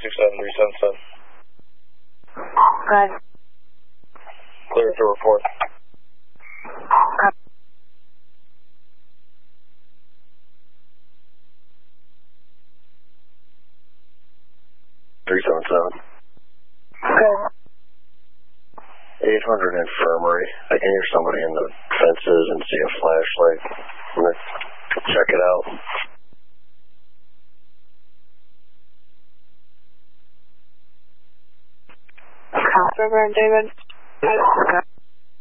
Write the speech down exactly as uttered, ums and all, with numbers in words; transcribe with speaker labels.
Speaker 1: six seven three seven seven.
Speaker 2: Good.
Speaker 1: Clear to report.
Speaker 2: Copy.
Speaker 1: three seven seven.
Speaker 2: Good.
Speaker 1: eight hundred infirmary. I can hear somebody in the fences and see a flashlight. I'm going to check it out.
Speaker 2: Cross River, David.